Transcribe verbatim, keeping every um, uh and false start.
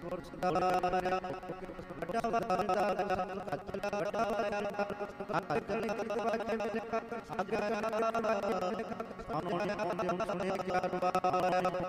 ਗੁਰ ਸਦਾਰਿਆ ਵੱਡਾ ਵਾਦਾ ਕੱਚਲਾ ਵੱਡਾ ਅਕਲ ਨਿਕਲ ਵਾਜੇ ਮੇਰੇ ਆਗਿਆ ਸਾਨੂੰ ਨੇ ਆਉਂਦੇ ਸੁਣਿਆ ਚਾਰ ਵਾਰ